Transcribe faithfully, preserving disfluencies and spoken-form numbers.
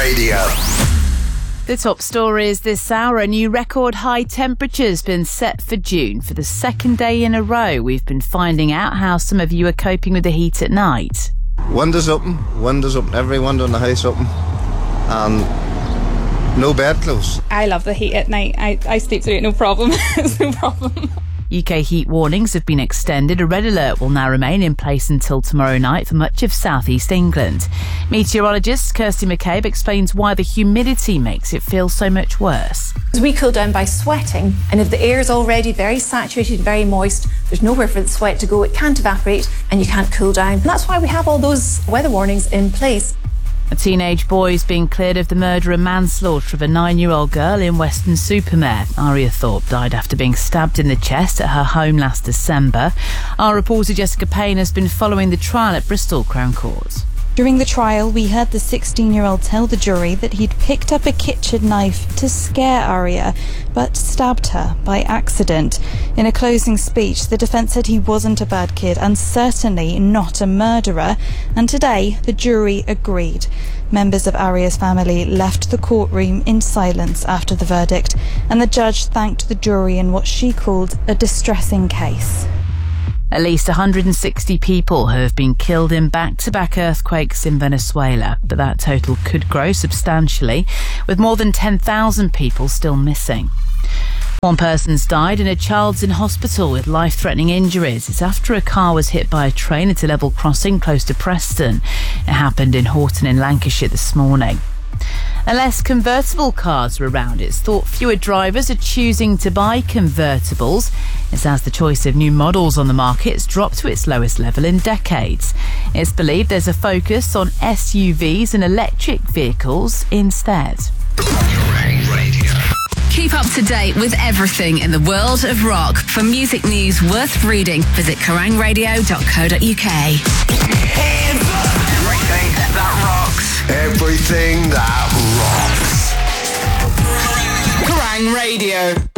Radio. The top stories this hour. A new record high temperature's been set for June. For the second day in a row, we've been finding out how some of you are coping with the heat at night. Windows open, windows open, every window in the house open, and no bedclothes. I love the heat at night. I, I sleep through it, no problem. It's no problem. U K heat warnings have been extended. A red alert will now remain in place until tomorrow night for much of southeast England. Meteorologist Kirsty McCabe explains why the humidity makes it feel so much worse. We cool down by sweating, and if the air is already very saturated, very moist, there's nowhere for the sweat to go. It can't evaporate and you can't cool down. And that's why we have all those weather warnings in place. A teenage boy is being cleared of the murder and manslaughter of a nine-year-old girl in Weston-super-Mare. Aria Thorpe died after being stabbed in the chest at her home last December. Our reporter Jessica Payne has been following the trial at Bristol Crown Court. During the trial, we heard the sixteen-year-old tell the jury that he'd picked up a kitchen knife to scare Aria, but stabbed her by accident. In a closing speech, the defence said he wasn't a bad kid and certainly not a murderer, and today the jury agreed. Members of Aria's family left the courtroom in silence after the verdict, and the judge thanked the jury in what she called a distressing case. At least one hundred sixty people have been killed in back-to-back earthquakes in Venezuela, but that total could grow substantially, with more than ten thousand people still missing. One person's died and a child's in hospital with life-threatening injuries. It's after a car was hit by a train at a level crossing close to Preston. It happened in Horton in Lancashire this morning. Unless convertible cars are around, it's thought fewer drivers are choosing to buy convertibles. It's as the choice of new models on the market has dropped to its lowest level in decades. It's believed there's a focus on S U Vs and electric vehicles instead. Radio. Keep up to date with everything in the world of rock. For music news worth reading, visit kerrang radio dot co dot uk. Everything that rocks. Everything that rocks. Kerrang Radio.